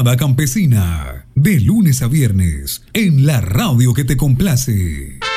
Mirada Campesina, de lunes a viernes, en la radio que te complace.